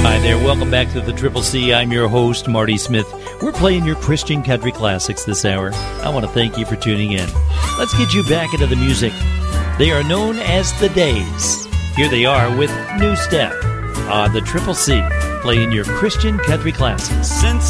Hi there, welcome back to the Triple C. I'm your host, Marty Smith. We're playing your Christian country classics this hour. I want to thank you for tuning in. Let's get you back into the music. They are known as The Days. Here they are with New Step on the Triple C, playing your Christian country classics. Since